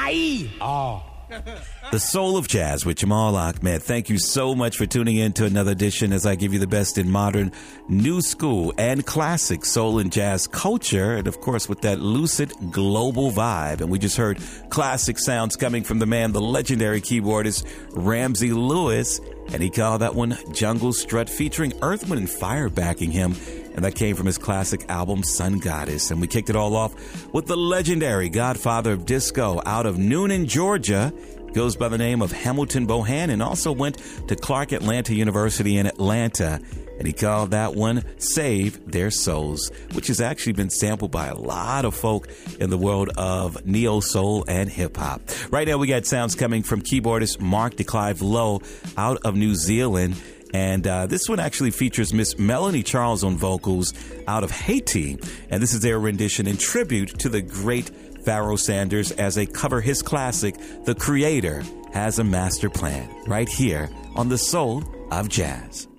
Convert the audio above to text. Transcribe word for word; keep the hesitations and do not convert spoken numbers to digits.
Aye. Oh. The Soul of Jazz with Jamal Ahmed. Thank you so much for tuning in to another edition as I give you the best in modern, new school, and classic soul and jazz culture. And, of course, with that lucid global vibe. And we just heard classic sounds coming from the man, the legendary keyboardist Ramsey Lewis. And he called that one Jungle Strut, featuring Earth, Wind and Fire backing him. And that came from his classic album, Sun Goddess. And we kicked it all off with the legendary godfather of disco out of Noonan, Georgia. Goes by the name of Hamilton Bohan, and also went to Clark Atlanta University in Atlanta. And he called that one Save Their Souls, which has actually been sampled by a lot of folk in the world of neo-soul and hip-hop. Right now we got sounds coming from keyboardist Mark DeClive Lowe out of New Zealand. And uh, this one actually features Miss Melanie Charles on vocals out of Haiti. And this is their rendition in tribute to the great Pharoah Sanders as they cover his classic, The Creator Has a Master Plan, right here on The Soul of Jazz.